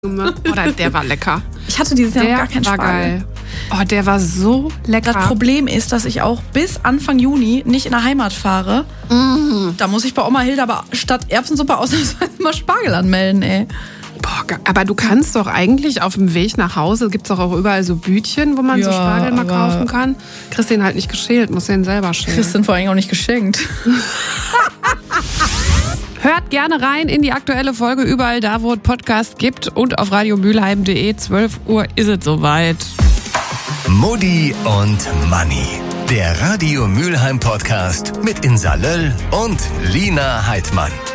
Oder der war lecker. Ich hatte dieses Jahr noch gar keinen Spargel. Geil. Oh, der war so lecker. Das Problem ist, dass ich auch bis Anfang Juni nicht in der Heimat fahre. Da muss ich bei Oma Hilda aber statt Erbsensuppe ausnahmsweise mal Spargel anmelden, ey. Boah, aber du kannst doch eigentlich auf dem Weg nach Hause, gibt es doch auch überall so Bütchen, wo man so Spargel mal kaufen kann. Kriegst den halt nicht geschält, musst den selber schälen. Kriegst den vor allem auch nicht geschenkt. Hört gerne rein in die aktuelle Folge, überall da, wo es Podcast gibt und auf radiomülheim.de. 12 Uhr ist es soweit. Mutti und Manni. Der Radio Mülheim Podcast mit Insa Löll und Lina Heidmann.